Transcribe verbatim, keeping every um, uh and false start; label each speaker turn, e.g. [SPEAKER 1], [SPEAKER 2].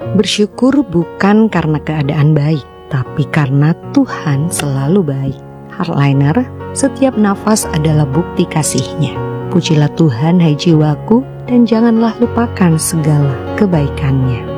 [SPEAKER 1] Bersyukur bukan karena keadaan baik, tapi karena Tuhan selalu baik. Hardliner, setiap nafas adalah bukti kasih-Nya. Pujilah Tuhan hai jiwaku, dan janganlah lupakan segala kebaikan-Nya.